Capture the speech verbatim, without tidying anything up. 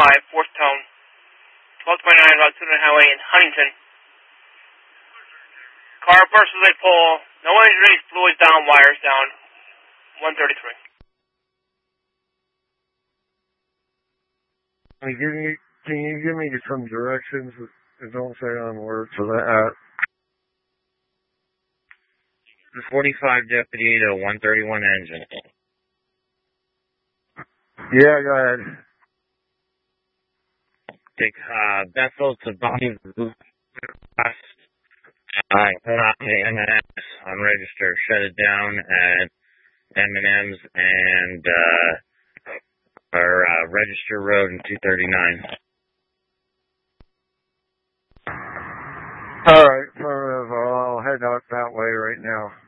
five, fourth tone, twelve twenty-nine Route two Highway in Huntington. Car burst with a pole, no injuries, fluids down, wires down, one thirty-three. Can you give me, can you give me some directions? It don't say on words for that. forty-five deputy to one thirty-one engine. Yeah, go ahead. Take uh, Bethel to Bonnie West. Uh, not the M and M's on register. Shut it down at M and M's and uh, or uh, Register Road in two thirty-nine. All right, affirmative. I'll head out that way right now.